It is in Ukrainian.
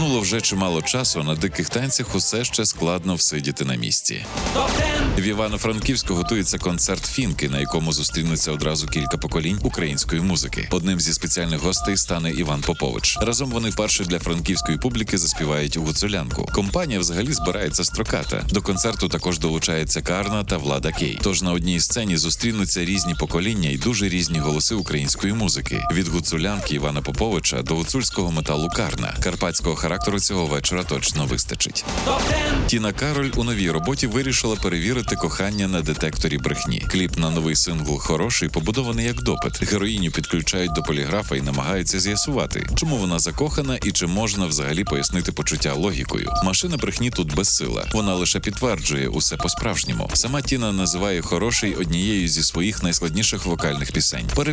Минуло вже чимало часу, на диких танцях усе ще складно всидіти на місці. В Івано-Франківську готується концерт «Фінки», на якому зустрінуться одразу кілька поколінь української музики. Одним зі спеціальних гостей стане Іван Попович. Разом вони вперше для франківської публіки заспівають гуцулянку. Компанія взагалі збирається строката. До концерту також долучається Карна та Влада Кей. Тож на одній сцені зустрінуться різні покоління і дуже різні голоси української музики. Від гуцулянки Івана Поповича до гуцульського металу Карна. Карпатського характеру цього вечора точно вистачить. Тіна Кароль у новій роботі вирішила перевірити кохання на детекторі брехні. Кліп на новий сингл «Хороший» побудований як допит. Героїню підключають до поліграфа і намагаються з'ясувати, чому вона закохана і чи можна взагалі пояснити почуття логікою. Машина брехні тут безсила. Вона лише підтверджує усе по-справжньому. Сама Тіна називає «Хороший» однією зі своїх найскладніших вокальних пісень.